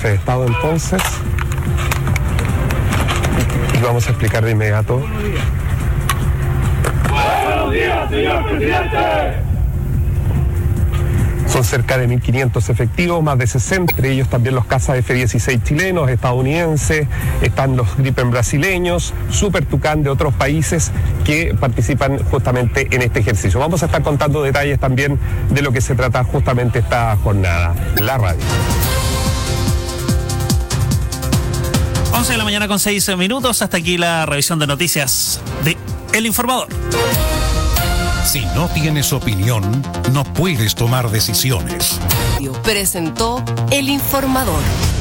jefe de Estado entonces. Y vamos a explicar de inmediato. Buenos días, señor presidente. Son cerca de 1.500 efectivos, más de 60, entre ellos también los cazas F-16 chilenos, estadounidenses, están los Gripen brasileños, Super Tucán de otros países que participan justamente en este ejercicio. Vamos a estar contando detalles también de lo que se trata justamente esta jornada. La radio. 11 de la mañana con 6 minutos. Hasta aquí la revisión de noticias de El Informador. Si no tienes opinión, no puedes tomar decisiones. Presentó El Informador.